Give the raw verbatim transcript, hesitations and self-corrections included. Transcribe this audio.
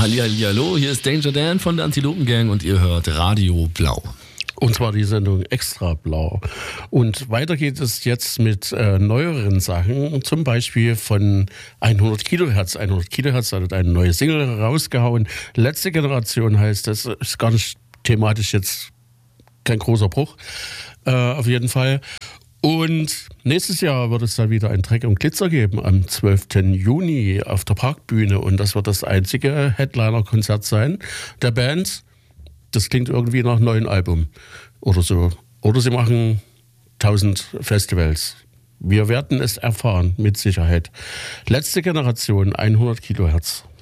Hallihallo, hier ist Danger Dan von der Antilopen Gang und ihr hört Radio Blau. Und zwar die Sendung Extra Blau. Und weiter geht es jetzt mit äh, neueren Sachen, zum Beispiel von hundert Kilohertz. hundert Kilohertz hat eine neue Single rausgehauen. Letzte Generation heißt das, ist gar nicht thematisch jetzt kein großer Bruch, äh, auf jeden Fall. Und nächstes Jahr wird es dann wieder ein Dreck und Glitzer geben, am zwölften Juni auf der Parkbühne. Und das wird das einzige Headliner-Konzert sein der Band. Das klingt irgendwie nach einem neuen Album oder so. Oder sie machen tausend Festivals. Wir werden es erfahren, mit Sicherheit. Letzte Generation, hundert Kilohertz.